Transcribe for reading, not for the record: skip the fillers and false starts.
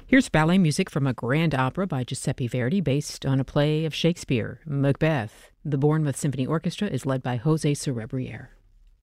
Here's ballet music from a grand opera by Giuseppe Verdi based on a play of Shakespeare, Macbeth. The Bournemouth Symphony Orchestra is led by Jose Cerebriere.